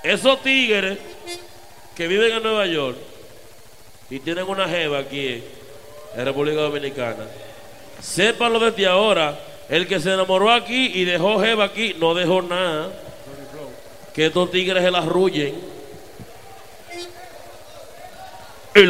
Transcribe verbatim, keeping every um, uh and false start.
Esos tigres que viven en Nueva York y tienen una jeva aquí en República Dominicana, sépanlo desde ahora, el que se enamoró aquí y dejó jeva aquí, no dejó nada. Que estos tigres se la arrullen.